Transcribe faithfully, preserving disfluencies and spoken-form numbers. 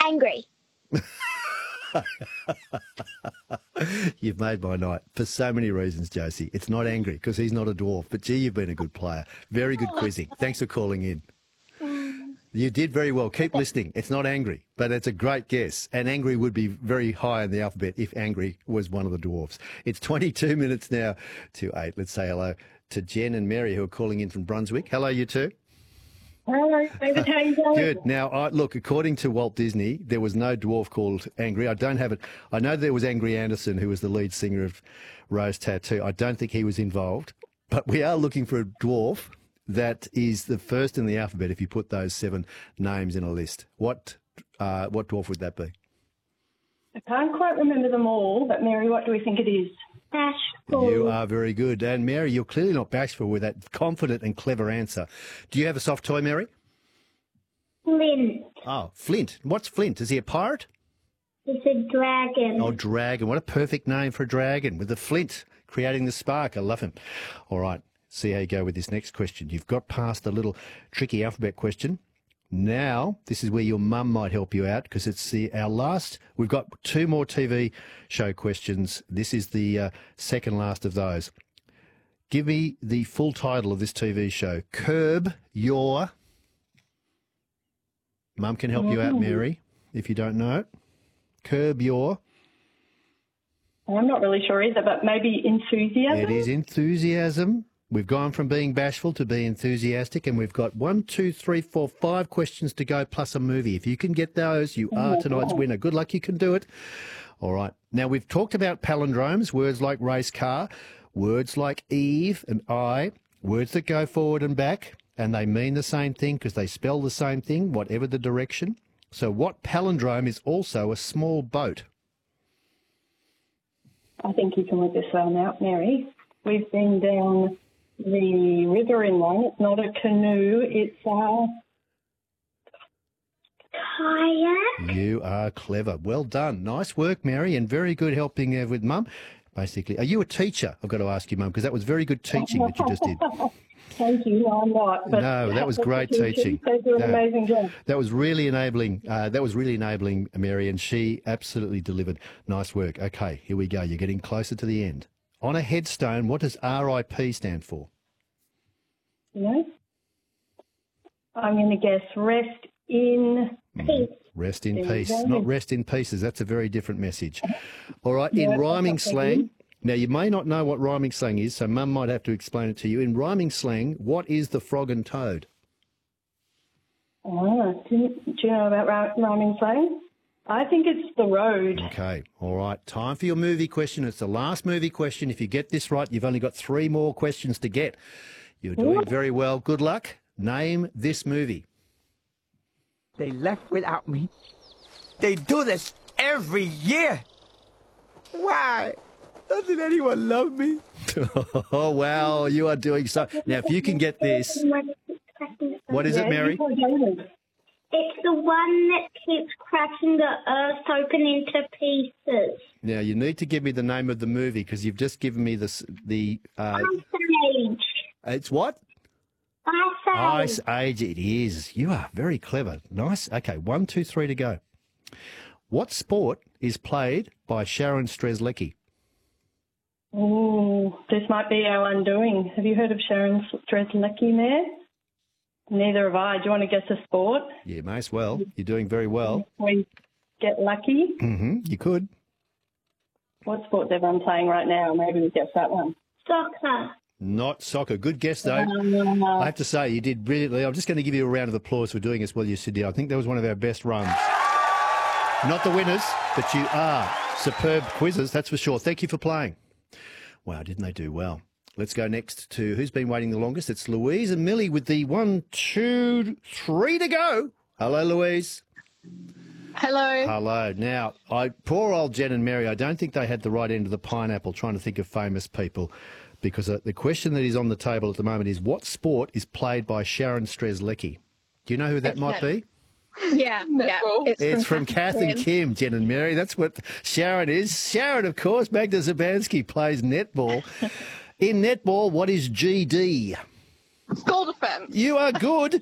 angry. You've made my night for so many reasons, Josie. It's not angry because he's not a dwarf. But, gee, you've been a good player. Very good quizzing. Thanks for calling in. You did very well. Keep listening. It's not angry, but it's a great guess. And angry would be very high in the alphabet if angry was one of the dwarfs. It's twenty-two minutes now to eight. Let's say hello to Jen and Mary who are calling in from Brunswick. Hello, you two. Hello, David. How are you going? Good. Now, I, look, according to Walt Disney, there was no dwarf called Angry. I don't have it. I know there was Angry Anderson, who was the lead singer of Rose Tattoo. I don't think he was involved. But we are looking for a dwarf that is the first in the alphabet if you put those seven names in a list. What uh, what dwarf would that be? I can't quite remember them all, but Mary, what do we think it is? Bashful. You are very good. And Mary, you're clearly not bashful with that confident and clever answer. Do you have a soft toy, Mary? Flint. Oh, Flint. What's Flint? Is he a pirate? It's a dragon. Oh, dragon. What a perfect name for a dragon, with the flint creating the spark. I love him. All right, see how you go with this next question. You've got past the little tricky alphabet question. Now, this is where your mum might help you out because it's the, our last. We've got two more T V show questions. This is the uh, second last of those. Give me the full title of this T V show. Curb Your... Mum can help you out, Mary, if you don't know it. Curb Your... I'm not really sure either, but maybe enthusiasm? It is enthusiasm. We've gone from being bashful to being enthusiastic, and we've got one, two, three, four, five questions to go, plus a movie. If you can get those, you are tonight's winner. Good luck, you can do it. All right. Now, we've talked about palindromes, words like race car, words like Eve and I, words that go forward and back, and they mean the same thing because they spell the same thing, whatever the direction. So what palindrome is also a small boat? I think you can work this one out, Mary. We've been down the river in one. It's not a canoe. It's a... Kayak. You are clever. Well done. Nice work, Mary, and very good helping uh, with Mum. Basically, are you a teacher? I've got to ask you, Mum, because that was very good teaching that you just did. Thank you. No, I'm not. But No, that was great teaching. They do an That- amazing job. That was really enabling. Uh, that was really enabling, Mary, and she absolutely delivered. Nice work. Okay, here we go. You're getting closer to the end. On a headstone, what does R I P stand for? You know? I'm going to guess rest in Peace. Rest in There you peace, go. not rest in pieces. That's a very different message. All right, Yeah, in that's rhyming okay. slang. Now, you may not know what rhyming slang is, so Mum might have to explain it to you. In rhyming slang, what is the frog and toad? Oh, do you, do you know about rhy- rhyming slang? I think it's the road. Okay, all right. Time for your movie question. It's the last movie question. If you get this right, you've only got three more questions to get. You're doing very well. Good luck. Name this movie. They left without me. They do this every year. Why? Doesn't anyone love me? Oh, wow, you are doing so. Now, if you can get this, what is it, Yeah, Mary? you can go with it. It's the one that keeps cracking the earth open into pieces. Now, you need to give me the name of the movie because you've just given me this, the, uh, Ice Age. it's what? Ice Age. Ice Age it is. You are very clever. Nice. Okay, one, two, three to go. What sport is played by Sharon Strzelecki? Ooh, this might be our undoing. Have you heard of Sharon Strzelecki there? Neither have I. Do you want to guess a sport? Yeah, may as well. You're doing very well. We get lucky. Mm-hmm. You could. What sport's everyone playing right now? Maybe we guess that one. Soccer. Not soccer. Good guess, though. Um, I have to say, you did brilliantly. I'm just going to give you a round of applause for doing as well as you said. I think that was one of our best runs. Not the winners, but you are superb quizzes, that's for sure. Thank you for playing. Wow, didn't they do well? Let's go next to who's been waiting the longest. It's Louise and Millie with the one, two, three to go. Hello, Louise. Hello. Hello. Now, I poor old Jen and Mary, I don't think they had the right end of the pineapple trying to think of famous people because uh, the question that is on the table at the moment is what sport is played by Sharon Strzelecki? Do you know who that might be? Yeah, yeah. It's, It's from Kath and Kim, Jen and Mary. That's what Sharon is. Sharon, of course, Magda Zabansky plays netball. In netball, what is G D? Goal defense. You are good.